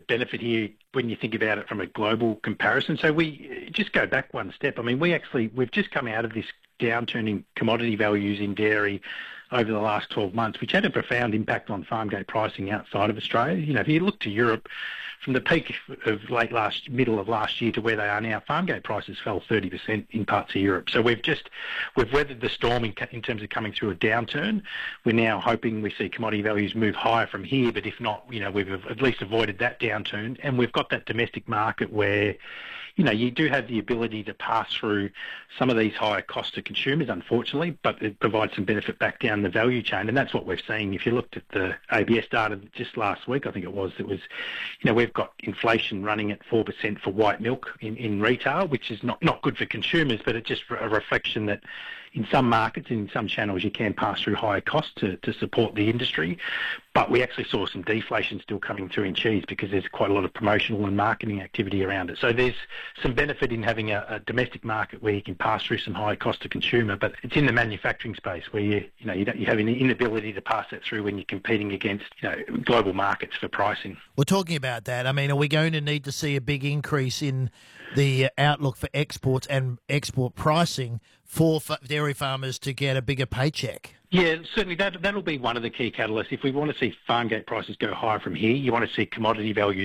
benefit here when you think about it from a global comparison. So we just go back one step. I mean, we've just come out of this downturn in commodity values in dairy over the last 12 months, which had a profound impact on farm gate pricing outside of Australia. You know, if you look to Europe, from the peak of middle of last year to where they are now, farm gate prices fell 30% in parts of Europe. So we've weathered the storm in terms of coming through a downturn. We're now hoping we see commodity values move higher from here, but if not, you know, we've at least avoided that downturn, and we've got that domestic market where, you know, you do have the ability to pass through some of these higher costs to consumers, unfortunately, but it provides some benefit back down the value chain, and that's what we've seen. If you looked at the ABS data just last week, I think it was, you know, we've got inflation running at 4% for white milk in retail, which is not good for consumers, but it's just a reflection that in some markets, in some channels, you can pass through higher costs to support the industry. But we actually saw some deflation still coming through in cheese because there's quite a lot of promotional and marketing activity around it. So there's some benefit in having a domestic market where you can pass through some higher cost to consumer, but it's in the manufacturing space where you have an inability to pass that through when you're competing against, you know, global markets for pricing. We're talking about that. I mean, are we going to need to see a big increase in the outlook for exports and export pricing for dairy farmers to get a bigger paycheck? Yeah, certainly that'll be one of the key catalysts. If we want to see farm gate prices go higher from here, you want to see commodity values